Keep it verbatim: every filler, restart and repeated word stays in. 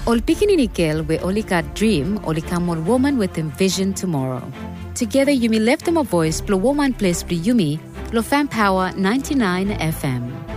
Ol pikinini girl we only got dream, only come on woman with envision tomorrow. Together Yumi left them a voice, plus woman place plus Yumi, plus fan power ninety-nine F M.